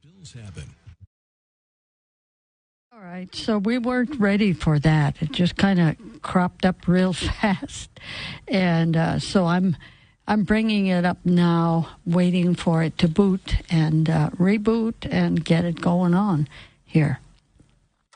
Happen. All right, so we weren't ready for that. It just kind of cropped up real fast, and so I'm bringing it up now, waiting for it to boot and reboot and get it going on here.